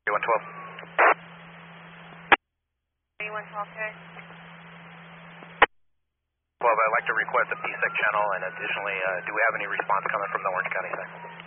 112. 112, okay. 12, I'd like to request a PSEC channel, and additionally, do we have any response coming from the Orange County side?